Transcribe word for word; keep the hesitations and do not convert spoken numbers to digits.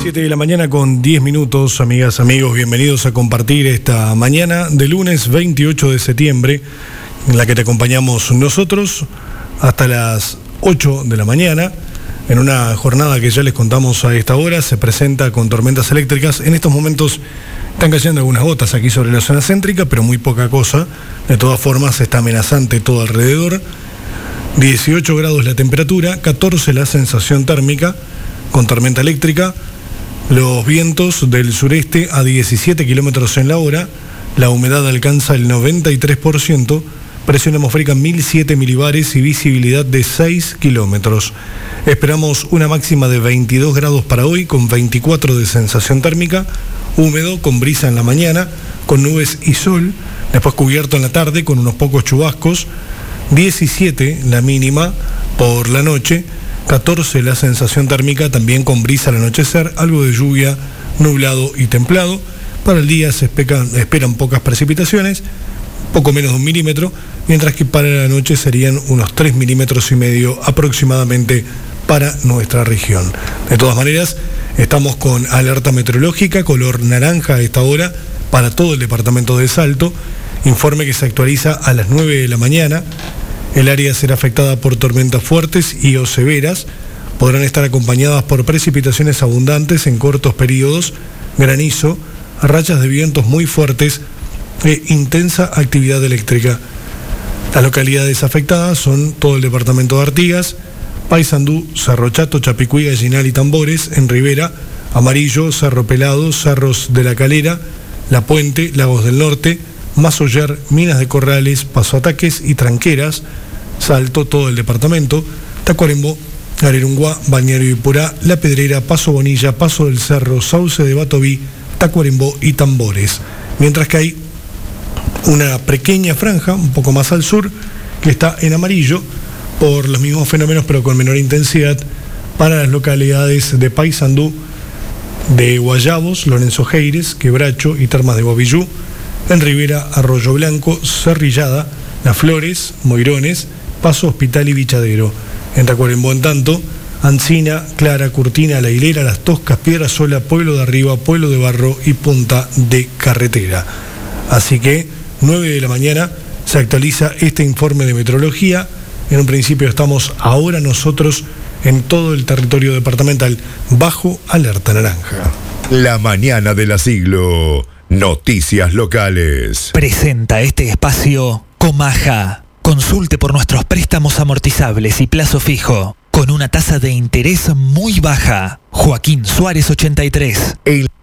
siete de la mañana con diez minutos, amigas, amigos, bienvenidos a compartir esta mañana de lunes veintiocho de septiembre, en la que te acompañamos nosotros hasta las ocho de la mañana, en una jornada que ya les contamos a esta hora, se presenta con tormentas eléctricas. En estos momentos están cayendo algunas gotas aquí sobre la zona céntrica, pero muy poca cosa. De todas formas, está amenazante todo alrededor. dieciocho grados la temperatura, catorce la sensación térmica, con tormenta eléctrica. Los vientos del sureste a diecisiete kilómetros en la hora, la humedad alcanza el noventa y tres por ciento, presión atmosférica mil siete milibares y visibilidad de seis kilómetros. Esperamos una máxima de veintidós grados para hoy, con veinticuatro de sensación térmica, húmedo, con brisa en la mañana, con nubes y sol, después cubierto en la tarde con unos pocos chubascos, diecisiete la mínima por la noche, catorce la sensación térmica, también con brisa al anochecer, algo de lluvia, nublado y templado. Para el día se esperan, esperan pocas precipitaciones, poco menos de un milímetro, mientras que para la noche serían unos tres milímetros y medio aproximadamente para nuestra región. De todas maneras, estamos con alerta meteorológica, color naranja a esta hora, para todo el departamento de Salto. Informe que se actualiza a las nueve de la mañana. El área será afectada por tormentas fuertes y o severas. Podrán estar acompañadas por precipitaciones abundantes en cortos periodos, granizo, rachas de vientos muy fuertes e intensa actividad eléctrica. Las localidades afectadas son todo el departamento de Artigas, Paysandú, Cerro Chato, Chapicuí, Gallinal y Tambores, en Rivera, Amarillo, Cerro Pelado, Cerros de la Calera, La Puente, Lagos del Norte, Mazoyer, Minas de Corrales, Paso Ataques y Tranqueras, Salto, todo el departamento, Tacuarembó, Arerunguá, Balneario Ipurá, La Pedrera, Paso Bonilla, Paso del Cerro, Sauce de Batoví, Tacuarembó y Tambores. Mientras que hay una pequeña franja, un poco más al sur, que está en amarillo, por los mismos fenómenos pero con menor intensidad, para las localidades de Paysandú, de Guayabos, Lorenzo Geires, Quebracho y Termas de Guavillú, en Rivera, Arroyo Blanco, Cerrillada, Las Flores, Moirones, Paso Hospital y Bichadero. En Tacuarembó, en tanto, Ancina, Clara, Curtina, La Hilera, Las Toscas, Piedra Sola, Pueblo de Arriba, Pueblo de Barro y Punta de Carretera. Así que, nueve de la mañana, se actualiza este informe de meteorología. En un principio estamos ahora nosotros en todo el territorio departamental bajo alerta naranja. La mañana de la siglo. Noticias locales. Presenta este espacio Comaja. Consulte por nuestros préstamos amortizables y plazo fijo, con una tasa de interés muy baja. Joaquín Suárez ochenta y tres. El